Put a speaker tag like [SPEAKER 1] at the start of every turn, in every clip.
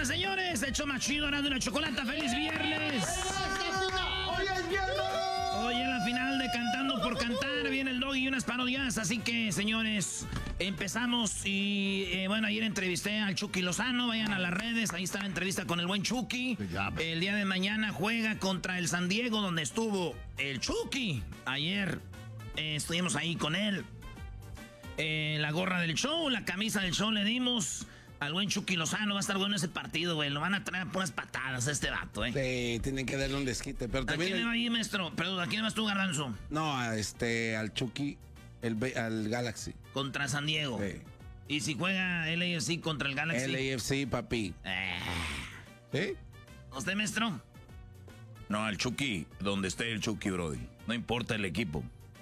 [SPEAKER 1] señores, hecho más chido, Erasmo y la Chocolata. ¡Feliz viernes!
[SPEAKER 2] ¡Hoy es viernes!
[SPEAKER 1] Hoy en la final de Cantando por Cantar viene el Doggy y unas parodias. Así que, señores, empezamos. Y bueno, ayer entrevisté al Chucky Lozano. Vayan a las redes, ahí está la entrevista con el buen Chucky. El día de mañana juega contra el San Diego, donde estuvo el Chucky. Ayer estuvimos ahí con él. La gorra del show, la camisa del show le dimos al buen Chucky Lozano. Va a estar bueno ese partido, güey. Lo van a traer puras patadas a este vato,
[SPEAKER 3] Sí, tienen que darle un desquite. Pero también
[SPEAKER 1] ¿a quién le va ahí, maestro? Perdón, ¿a quién le vas tú, Garbanzo?
[SPEAKER 3] No, al Chucky, al Galaxy.
[SPEAKER 1] Contra San Diego.
[SPEAKER 3] Sí.
[SPEAKER 1] ¿Y si juega LAFC contra el Galaxy?
[SPEAKER 3] LAFC, papi. ¿Sí?
[SPEAKER 1] ¿Usted, maestro?
[SPEAKER 4] No, al Chucky, donde esté el Chucky, brody. No importa el equipo.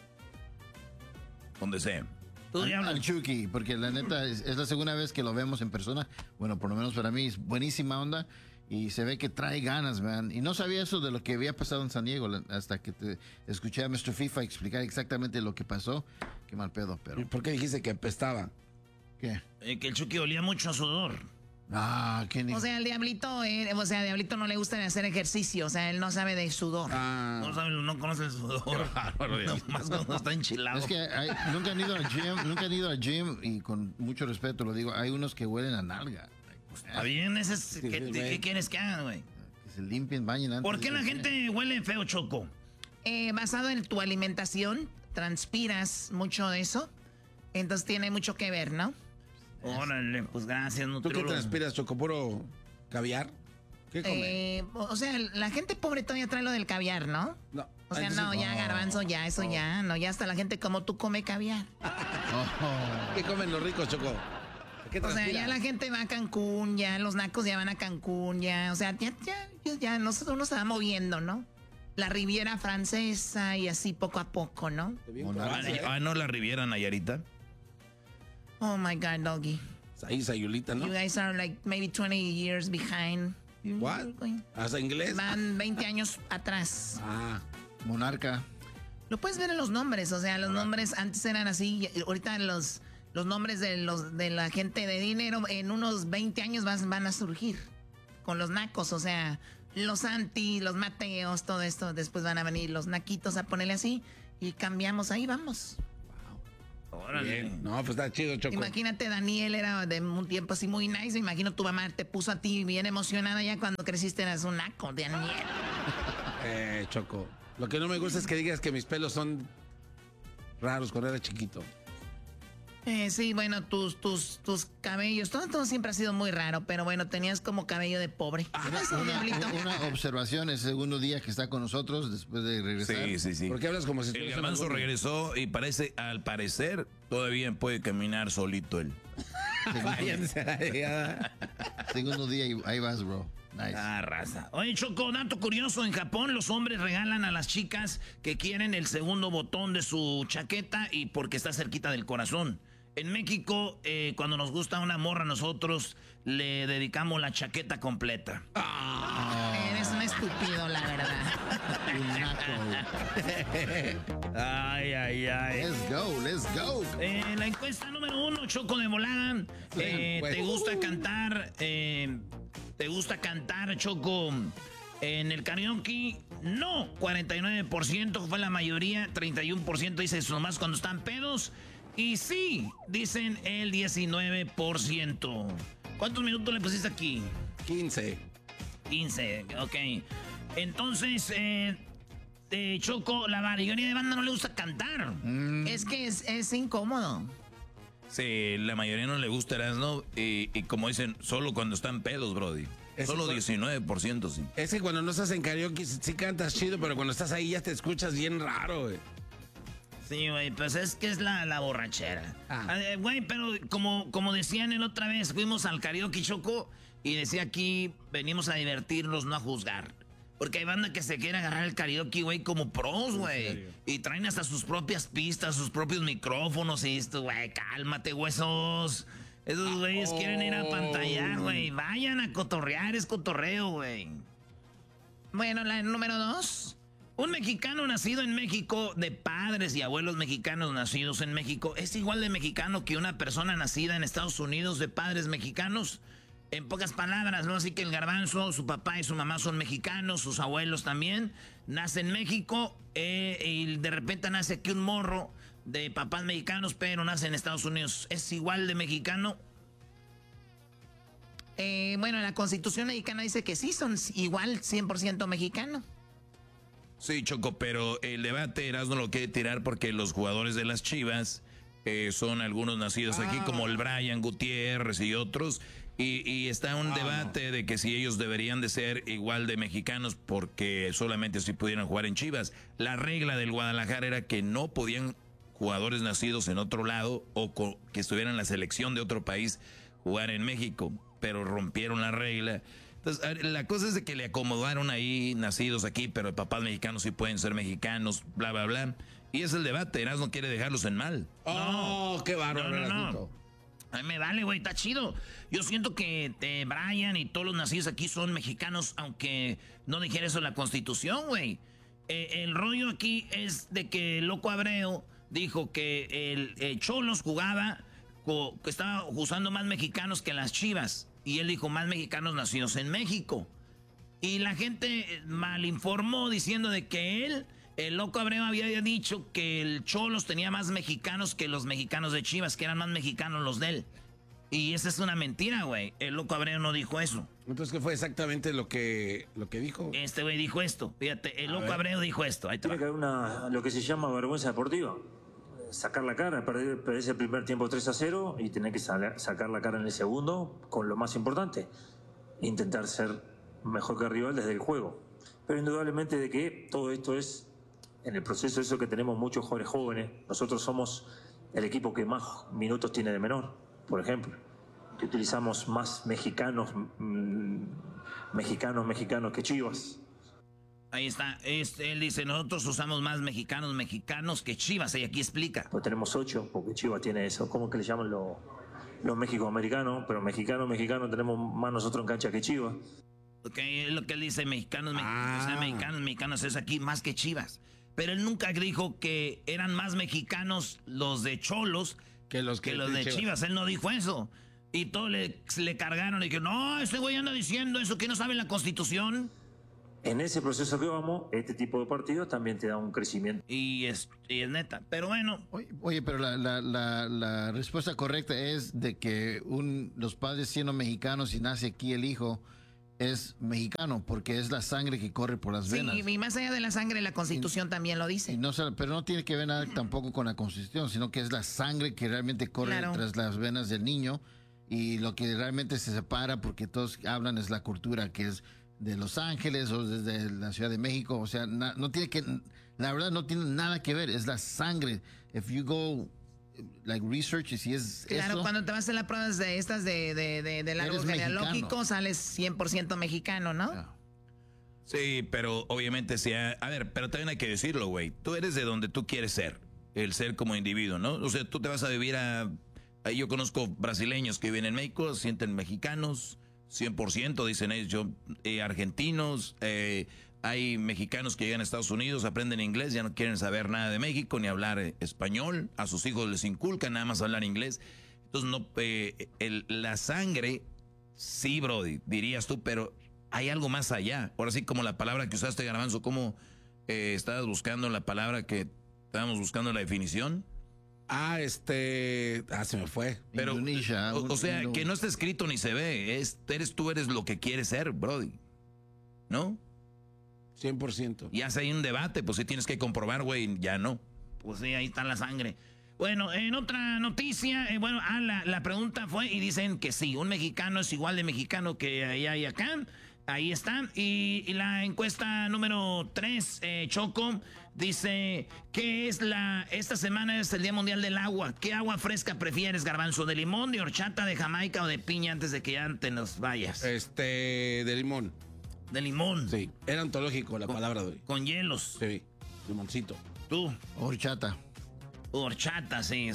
[SPEAKER 4] Donde sea.
[SPEAKER 2] Al Chucky, porque la neta es la segunda vez que lo vemos en persona. Bueno, por lo menos para mí es buenísima onda y se ve que trae ganas, man. Y no sabía eso de lo que había pasado en San Diego hasta que te escuché a Mr. FIFA explicar exactamente lo que pasó. Qué mal pedo, pero...
[SPEAKER 3] ¿Y por qué dijiste que apestaba?
[SPEAKER 2] ¿Qué?
[SPEAKER 1] Que el Chucky olía mucho a sudor.
[SPEAKER 2] ¿quién dijo?
[SPEAKER 5] O sea, el Diablito, Diablito no le gusta hacer ejercicio, o sea, él no sabe de sudor.
[SPEAKER 1] No conoce el sudor. Nomás cuando está enchilado.
[SPEAKER 2] Es que nunca han ido al gym y con mucho respeto lo digo, hay unos que huelen a nalga.
[SPEAKER 1] Está bien, ¿qué quieres que hagan, güey?
[SPEAKER 2] Que se limpien, bañen antes.
[SPEAKER 1] ¿Por qué la gente huele feo, Choco?
[SPEAKER 5] Basado en tu alimentación, transpiras mucho de eso, entonces tiene mucho que ver, ¿no?
[SPEAKER 1] Órale, pues gracias,
[SPEAKER 3] ¿Tú
[SPEAKER 1] nutriólogo.
[SPEAKER 3] qué transpiras, Choco? ¿Puro caviar? ¿Qué comes?
[SPEAKER 5] O sea, la gente pobre todavía trae lo del caviar, ¿no?
[SPEAKER 3] No.
[SPEAKER 5] O sea, no, ya Garbanzo, ya, eso ya, no, ya hasta la gente como tú come caviar.
[SPEAKER 3] ¿Qué comen los ricos, Choco? ¿Qué
[SPEAKER 5] O sea, ya la gente va a Cancún, ya los nacos ya van a Cancún, ya, o sea, ya nosotros nos se va moviendo, ¿no? La Riviera Francesa y así poco a poco, ¿no?
[SPEAKER 4] ¿No la Riviera Nayarita?
[SPEAKER 5] Oh my God, Doggy.
[SPEAKER 3] Ahí, Sayulita, ¿no?
[SPEAKER 5] You guys are like maybe 20 years behind.
[SPEAKER 3] What? ¿Hasta inglés?
[SPEAKER 5] Van 20 años atrás.
[SPEAKER 2] Monarca.
[SPEAKER 5] Lo puedes ver en los nombres, o sea, los nombres antes eran así, ahorita los nombres de la gente de dinero en unos 20 años van a surgir con los nacos, o sea, los Santi, los Mateos, todo esto, después van a venir los naquitos a ponerle así y cambiamos, ahí vamos.
[SPEAKER 1] Órale.
[SPEAKER 3] Bien. No, pues está chido, Choco.
[SPEAKER 5] Imagínate, Daniel era de un tiempo así muy nice, me imagino tu mamá te puso a ti bien emocionada ya cuando creciste eras un naco, Daniel.
[SPEAKER 3] Choco, lo que no me gusta es que digas que mis pelos son raros cuando era chiquito.
[SPEAKER 5] Sí, bueno, tus cabellos, todo siempre ha sido muy raro, pero bueno, tenías como cabello de pobre.
[SPEAKER 2] Una observación, el segundo día que está con nosotros después de regresar.
[SPEAKER 4] Sí.
[SPEAKER 3] ¿Por qué hablas como si
[SPEAKER 4] El Garbanzo regresó y al parecer, todavía puede caminar solito él.
[SPEAKER 2] Segundo día y ahí vas, bro. Nice.
[SPEAKER 1] Raza. Oye, Choco, dato curioso, en Japón los hombres regalan a las chicas que quieren el segundo botón de su chaqueta y porque está cerquita del corazón. En México, cuando nos gusta una morra, nosotros le dedicamos la chaqueta completa.
[SPEAKER 5] Eres un estúpido, la verdad.
[SPEAKER 1] Ay.
[SPEAKER 2] Let's go.
[SPEAKER 1] La encuesta número 1, Choco de volada. ¿Te gusta cantar? ¿Te gusta cantar, Choco, en el karaoke? No, 49% fue la mayoría, 31% dice eso nomás cuando están pedos. Y sí, dicen el 19%. ¿Cuántos minutos le pusiste aquí?
[SPEAKER 3] 15,
[SPEAKER 1] ok. Entonces, Choco, la mayoría de banda no le gusta cantar.
[SPEAKER 5] Es que es incómodo.
[SPEAKER 4] Sí, la mayoría no le gusta Erasmo y como dicen, solo cuando están pedos, brody. Solo 19%, sí.
[SPEAKER 3] Es que cuando no estás en karaoke sí cantas chido, pero cuando estás ahí ya te escuchas bien raro, güey.
[SPEAKER 1] Sí, güey, pues es que es la borrachera. Güey, pero como decían el otra vez, fuimos al karaoke, Choco, y decía aquí, venimos a divertirnos, no a juzgar. Porque hay banda que se quiere agarrar el karaoke, güey, como pros, güey. Y traen hasta sus propias pistas, sus propios micrófonos y esto, güey, cálmate, huesos. Esos güeyes quieren ir a pantallar, güey. Vayan a cotorrear, es cotorreo, güey. Bueno, la número 2. Un mexicano nacido en México, de padres y abuelos mexicanos nacidos en México, ¿es igual de mexicano que una persona nacida en Estados Unidos de padres mexicanos? En pocas palabras, ¿no? Así que el Garbanzo, su papá y su mamá son mexicanos, sus abuelos también. Nace en México y de repente nace aquí un morro de papás mexicanos, pero nace en Estados Unidos. ¿Es igual de mexicano?
[SPEAKER 5] Bueno, la Constitución mexicana dice que sí, son igual 100% mexicano.
[SPEAKER 4] Sí, Choco, pero el debate Erasmo lo quiere tirar porque los jugadores de las Chivas son algunos nacidos aquí, como el Brian Gutiérrez y otros, y está un debate de que si ellos deberían de ser igual de mexicanos porque solamente si pudieran jugar en Chivas. La regla del Guadalajara era que no podían jugadores nacidos en otro lado o que estuvieran en la selección de otro país jugar en México, pero rompieron la regla. Entonces, la cosa es de que le acomodaron ahí nacidos aquí, pero papás mexicanos sí pueden ser mexicanos, bla, bla, bla. Y es el debate, Erasmo quiere dejarlos en mal.
[SPEAKER 3] ¡Oh, qué bárbaro!
[SPEAKER 1] No. A mí me vale, güey, está chido. Yo siento que Brian y todos los nacidos aquí son mexicanos, aunque no dijera eso en la Constitución, güey. El rollo aquí es de que el Loco Abreu dijo que el Cholos jugaba, que estaba usando más mexicanos que las Chivas. Y él dijo, más mexicanos nacidos en México. Y la gente malinformó diciendo de que el Loco Abreu había dicho que el Cholos tenía más mexicanos que los mexicanos de Chivas, que eran más mexicanos los de él. Y esa es una mentira, güey. El Loco Abreu no dijo eso.
[SPEAKER 3] Entonces, ¿qué fue exactamente lo que dijo?
[SPEAKER 1] Este güey dijo esto. Fíjate, el Loco Abreu dijo esto. Ahí te va.
[SPEAKER 6] Tiene que haber lo que se llama vergüenza deportiva. Sacar la cara, perder el primer tiempo 3-0 y tener que sacar la cara en el segundo con lo más importante, intentar ser mejor que el rival desde el juego. Pero indudablemente de que todo esto es en el proceso eso que tenemos muchos jugadores jóvenes. Nosotros somos el equipo que más minutos tiene de menor, por ejemplo, que utilizamos más mexicanos que Chivas.
[SPEAKER 1] Ahí está, él dice, nosotros usamos más mexicanos que Chivas, y aquí explica.
[SPEAKER 6] Pues tenemos 8, porque Chivas tiene eso, ¿cómo que le llaman los mexicoamericanos? Pero mexicanos tenemos más nosotros en cancha que Chivas.
[SPEAKER 1] Ok, es lo que él dice, mexicanos, o sea, mexicanos es aquí más que Chivas. Pero él nunca dijo que eran más mexicanos los de Cholos que los de Chivas. Él no dijo eso. Y todos le cargaron y que no, ese güey anda diciendo eso, que no sabe la Constitución.
[SPEAKER 6] En ese proceso que vamos, este tipo de partidos también te da un crecimiento.
[SPEAKER 1] Y es neta, pero bueno.
[SPEAKER 2] Oye, pero la respuesta correcta es de que los padres siendo mexicanos y nace aquí el hijo es mexicano porque es la sangre que corre por las venas.
[SPEAKER 5] Sí, y más allá de la sangre, la Constitución también lo dice.
[SPEAKER 2] Pero no tiene que ver nada tampoco con la Constitución, sino que es la sangre que realmente corre tras las venas del niño, y lo que realmente se separa, porque todos hablan, es la cultura que es de Los Ángeles o desde la Ciudad de México. O sea, no tiene que, la verdad no tiene nada que ver, es la sangre. If you go research, y si es
[SPEAKER 5] claro, eso, cuando te vas a hacer las pruebas de estas del árbol genealógico, sales 100% mexicano, ¿no?
[SPEAKER 4] Sí, pero obviamente sí. A ver, pero también hay que decirlo, güey. Tú eres de donde tú quieres ser, el ser como individuo, ¿no? O sea, tú te vas a vivir yo conozco brasileños que viven en México, se sienten mexicanos, 100%, dicen ellos, argentinos, hay mexicanos que llegan a Estados Unidos, aprenden inglés, ya no quieren saber nada de México, ni hablar español, a sus hijos les inculcan nada más hablar inglés. Entonces, la sangre, sí, Brody, dirías tú, pero hay algo más allá. Ahora sí, como la palabra que usaste, Garbanzo, ¿cómo estabas buscando la palabra que estábamos buscando la definición?
[SPEAKER 3] Se me fue.
[SPEAKER 4] Pero, Indonesia, o sea, que no está escrito ni se ve. Tú eres lo que quieres ser, Brody. ¿No?
[SPEAKER 3] 100%.
[SPEAKER 4] Ya si hay un debate, pues sí tienes que comprobar, güey, ya no.
[SPEAKER 1] Pues sí, ahí está la sangre. Bueno, en otra noticia, la pregunta fue, y dicen que sí, un mexicano es igual de mexicano que allá y acá. Ahí está. Y la encuesta número 3, Choco, dice que esta semana es el Día Mundial del Agua. ¿Qué agua fresca prefieres, Garbanzo? ¿De limón, de horchata, de jamaica o de piña, antes de que ya te nos vayas?
[SPEAKER 3] De limón.
[SPEAKER 1] ¿De limón?
[SPEAKER 3] Sí, era ontológico la palabra de hoy.
[SPEAKER 1] ¿Con hielos?
[SPEAKER 3] Sí, limoncito.
[SPEAKER 1] ¿Tú?
[SPEAKER 2] Horchata.
[SPEAKER 1] Horchata, sí.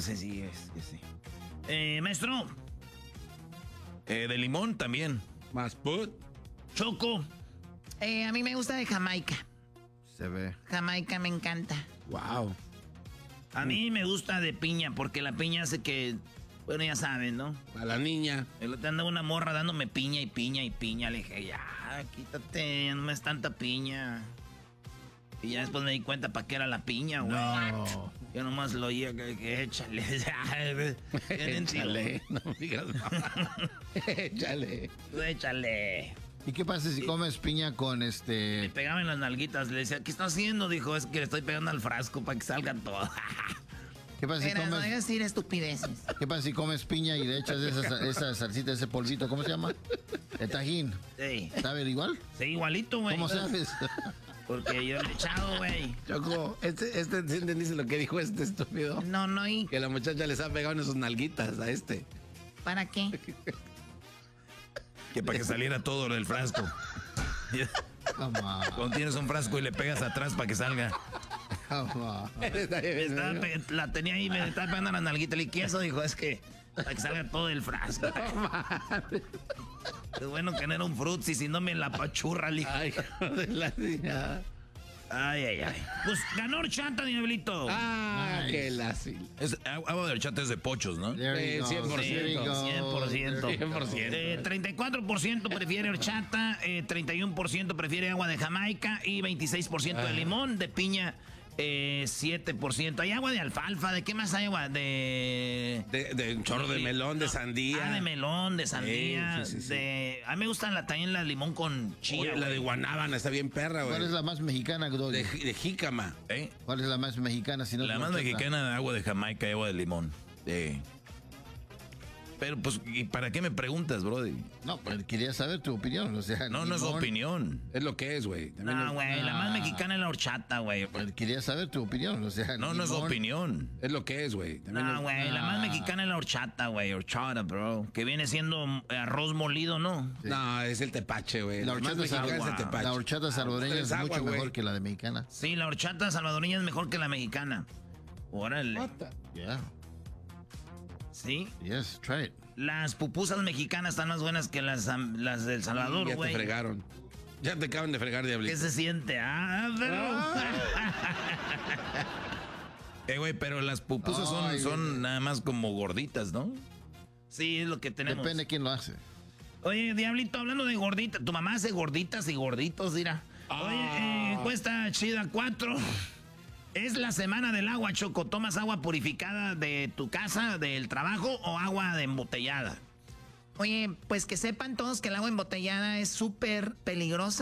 [SPEAKER 1] Maestro.
[SPEAKER 4] De limón también.
[SPEAKER 3] Más put.
[SPEAKER 1] Choco.
[SPEAKER 5] A mí me gusta de Jamaica.
[SPEAKER 2] Se ve.
[SPEAKER 5] Jamaica me encanta.
[SPEAKER 3] Wow.
[SPEAKER 1] A mí me gusta de piña, porque la piña hace que Bueno, ya saben, ¿no?
[SPEAKER 3] A la niña.
[SPEAKER 1] El otro andaba una morra dándome piña y piña y piña. Le dije, ya, quítate, ya no me es tanta piña. Y ya después me di cuenta para qué era la piña, güey.
[SPEAKER 2] No.
[SPEAKER 1] Yo nomás lo oía que échale.
[SPEAKER 3] Échale. No digas nada. Échale.
[SPEAKER 1] Tú échale.
[SPEAKER 2] ¿Y qué pasa si comes piña con
[SPEAKER 1] Me pegaba en las nalguitas. Le decía, ¿qué está haciendo? Dijo, es que le estoy pegando al frasco para que salga todo.
[SPEAKER 2] ¿Qué pasa si
[SPEAKER 5] Era, no
[SPEAKER 2] comes?
[SPEAKER 5] voy a decir estupideces.
[SPEAKER 2] ¿Qué pasa si comes piña y le echas esa salsita, ese polvito? ¿Cómo se llama? El tajín.
[SPEAKER 1] Sí.
[SPEAKER 2] ¿Sabe igual?
[SPEAKER 1] Sí, igualito, güey.
[SPEAKER 2] ¿Cómo sabes?
[SPEAKER 1] Porque yo le he echado, güey.
[SPEAKER 3] Choco, ¿sí entendiste lo que dijo este estúpido?
[SPEAKER 5] No, y
[SPEAKER 3] Que la muchacha les ha pegado en sus nalguitas a este.
[SPEAKER 5] ¿para qué?
[SPEAKER 4] Que para que saliera todo del frasco.
[SPEAKER 2] Come on,
[SPEAKER 4] Cuando tienes un frasco y le pegas atrás para que salga.
[SPEAKER 2] come on.
[SPEAKER 1] La tenía ahí, me estaba pegando la nalguita. Le dije, ¿qué eso? Dijo, es que para que salga todo el frasco. Es bueno que no era un frutzi, si no me la pachurra, le dije.
[SPEAKER 3] Ay, hijo de la niña.
[SPEAKER 1] Ay. Pues ganó horchata, Diablito.
[SPEAKER 3] Ah,
[SPEAKER 2] Nice.
[SPEAKER 3] qué lácil.
[SPEAKER 4] Agua de horchata es de pochos, ¿no?
[SPEAKER 2] There you go,
[SPEAKER 3] 100%.
[SPEAKER 2] there you go.
[SPEAKER 1] 100%. 34% prefiere horchata, 31% prefiere agua de Jamaica y 26% de limón, de piña 7%. Hay agua de alfalfa, ¿de qué más hay agua?
[SPEAKER 3] De un chorro de melón, de sandía.
[SPEAKER 1] De melón, de sandía,
[SPEAKER 3] Sí.
[SPEAKER 1] A mí me gustan también la limón con chía.
[SPEAKER 3] Oye, la de
[SPEAKER 1] güey.
[SPEAKER 3] guanábana está bien perra, güey.
[SPEAKER 2] ¿Cuál es la más mexicana, Doggy?
[SPEAKER 3] De jícama.
[SPEAKER 4] ¿Eh?
[SPEAKER 2] ¿Cuál es la más mexicana? Si no
[SPEAKER 4] La
[SPEAKER 2] es
[SPEAKER 4] más
[SPEAKER 2] horchata?
[SPEAKER 4] mexicana, agua de Jamaica y agua de limón. Pero pues, ¿y para qué me preguntas, brody?
[SPEAKER 2] No, pues quería saber tu opinión. O sea,
[SPEAKER 4] No, no es
[SPEAKER 2] limón.
[SPEAKER 4] opinión.
[SPEAKER 3] Es lo que es, güey. También
[SPEAKER 1] No, güey, la más mexicana es la horchata, güey.
[SPEAKER 2] Pues quería saber tu opinión. O sea,
[SPEAKER 4] No, no es
[SPEAKER 2] limón.
[SPEAKER 4] opinión.
[SPEAKER 3] es lo que es, güey. También
[SPEAKER 1] No, güey, la más mexicana es la horchata, güey. Horchata, bro. Que viene siendo arroz molido, ¿no?
[SPEAKER 3] No, es el tepache, güey.
[SPEAKER 2] La
[SPEAKER 3] La más
[SPEAKER 2] horchata,
[SPEAKER 3] mexicana es el tepache.
[SPEAKER 2] la horchata salvadoreña
[SPEAKER 3] Es
[SPEAKER 2] es
[SPEAKER 3] agua,
[SPEAKER 2] mucho
[SPEAKER 3] güey.
[SPEAKER 2] mejor que la de mexicana.
[SPEAKER 1] Sí, la horchata salvadoreña es mejor que la mexicana. Órale.
[SPEAKER 2] Yeah.
[SPEAKER 1] Sí.
[SPEAKER 2] Yes, try it.
[SPEAKER 1] Las pupusas mexicanas están más buenas que las del Salvador,
[SPEAKER 3] Ya te
[SPEAKER 1] güey.
[SPEAKER 3] fregaron. Ya te acaban de fregar,
[SPEAKER 1] ¿Qué
[SPEAKER 3] diablito.
[SPEAKER 1] se siente?
[SPEAKER 4] Güey, pero las pupusas
[SPEAKER 2] Ay,
[SPEAKER 4] son nada más como gorditas, ¿no?
[SPEAKER 1] Sí, es lo que tenemos.
[SPEAKER 2] Depende de quién lo hace.
[SPEAKER 1] Oye, Diablito, hablando de gorditas, tu mamá hace gorditas y gorditos, mira. Oye, encuesta chida 4. Es la semana del agua, Choco. ¿Tomas agua purificada de tu casa, del trabajo o agua de embotellada?
[SPEAKER 5] Oye, pues que sepan todos que el agua embotellada es súper peligrosa.